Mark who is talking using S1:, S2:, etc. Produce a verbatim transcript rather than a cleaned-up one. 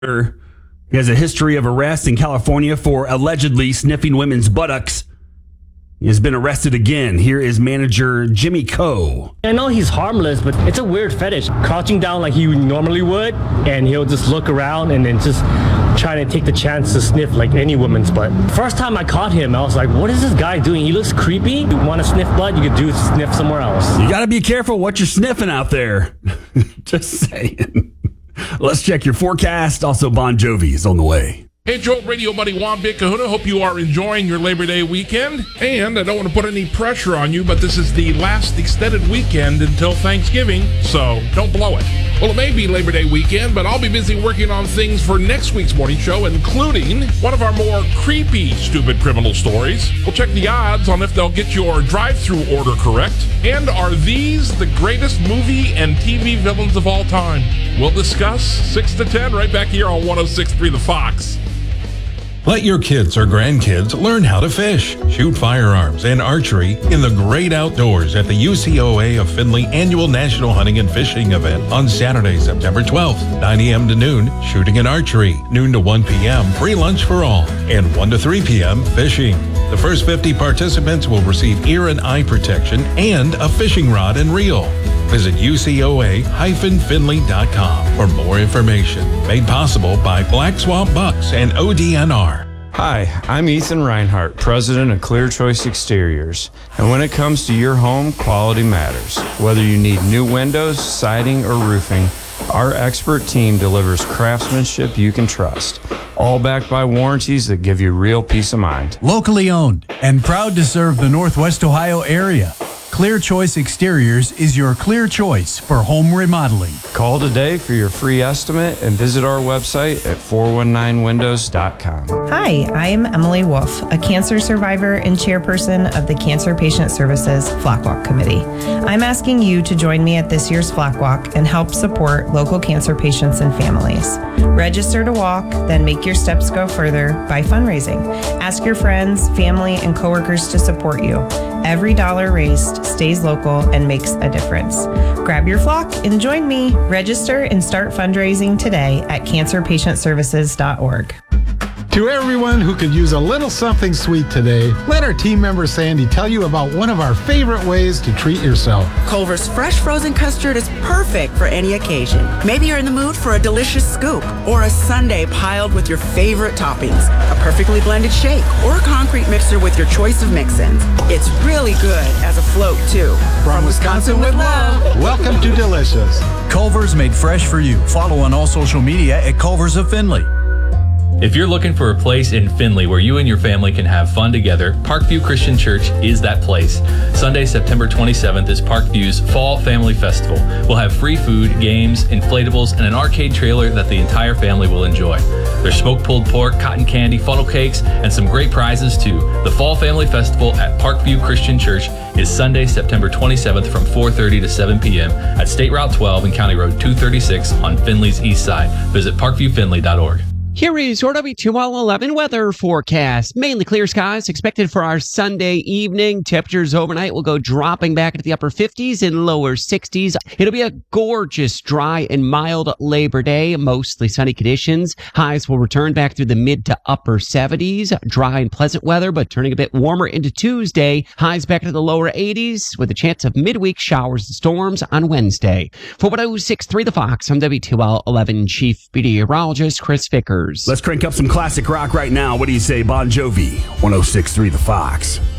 S1: He has a history of arrest in California for allegedly sniffing women's buttocks. He has been arrested again. Here is manager Jimmy Coe.
S2: I know he's harmless, but it's a weird fetish. Crouching down like he normally would, and he'll just look around and then just try to take the chance to sniff like any woman's butt. First time I caught him, I was like, what is this guy doing? He looks creepy. You want to sniff butt, you could do sniff somewhere else.
S1: You got to be careful what you're sniffing out there. Just saying. Let's check your forecast. Also, Bon Jovi is on the way.
S3: Hey, Jolt Radio buddy Juan Big Kahuna. Hope you are enjoying your Labor Day weekend. And I don't want to put any pressure on you, but this is the last extended weekend until Thanksgiving, so don't blow it. Well, it may be Labor Day weekend, but I'll be busy working on things for next week's morning show, including one of our more creepy, stupid criminal stories. We'll check the odds on if they'll get your drive-thru order correct. And are these the greatest movie and T V villains of all time? We'll discuss six to ten right back here on one oh six point three The Fox.
S4: Let your kids or grandkids learn how to fish, shoot firearms, and archery in the great outdoors at the U C O A of Findlay Annual National Hunting and Fishing Event on Saturday, September twelfth, nine a.m. to noon, shooting and archery, noon to one p.m., free lunch for all, and one to three p.m., fishing. The first fifty participants will receive ear and eye protection and a fishing rod and reel. Visit U C O A Findlay dot com for more information. Made possible by Black Swamp Bucks and O D N R.
S5: Hi, I'm Ethan Reinhart, president of Clear Choice Exteriors. And when it comes to your home, quality matters. Whether you need new windows, siding, or roofing, our expert team delivers craftsmanship you can trust. All backed by warranties that give you real peace of mind.
S6: Locally owned and proud to serve the Northwest Ohio area. Clear Choice Exteriors is your clear choice for home remodeling.
S5: Call today for your free estimate and visit our website at four one nine windows dot com.
S7: Hi, I'm Emily Wolf, a cancer survivor and chairperson of the Cancer Patient Services Flock Walk Committee. I'm asking you to join me at this year's Flock Walk and help support local cancer patients and families. Register to walk, then make your steps go further by fundraising. Ask your friends, family, and coworkers to support you. Every dollar raised stays local and makes a difference. Grab your flock and join me. Register and start fundraising today at cancer patient services dot org.
S8: To everyone who could use a little something sweet today, let our team member Sandy tell you about one of our favorite ways to treat yourself.
S9: Culver's fresh frozen custard is perfect for any occasion. Maybe you're in the mood for a delicious scoop or a sundae piled with your favorite toppings, a perfectly blended shake, or a concrete mixer with your choice of mix-ins. It's really good as a float, too. From Wisconsin with love.
S8: Welcome to Delicious.
S6: Culver's made fresh for you. Follow on all social media at Culver's of Findlay.
S10: If you're looking for a place in Findlay where you and your family can have fun together, Parkview Christian Church is that place. Sunday, September twenty-seventh is Parkview's Fall Family Festival. We'll have free food, games, inflatables, and an arcade trailer that the entire family will enjoy. There's smoked pulled pork, cotton candy, funnel cakes, and some great prizes too. The Fall Family Festival at Parkview Christian Church is Sunday, September twenty-seventh from four thirty to seven p.m. at State Route twelve and County Road two thirty-six on Findlay's east side. Visit parkview findlay dot org.
S11: Here is your W two L eleven weather forecast. Mainly clear skies expected for our Sunday evening. Temperatures overnight will go dropping back into the upper fifties and lower sixties. It'll be a gorgeous, dry, and mild Labor Day. Mostly sunny conditions. Highs will return back through the mid to upper seventies. Dry and pleasant weather, but turning a bit warmer into Tuesday. Highs back into the lower eighties with a chance of midweek showers and storms on Wednesday. For one oh six point three The Fox, I'm W two L eleven Chief Meteorologist Chris Vickers.
S1: Let's crank up some classic rock right now. What do you say, Bon Jovi? one oh six point three The Fox.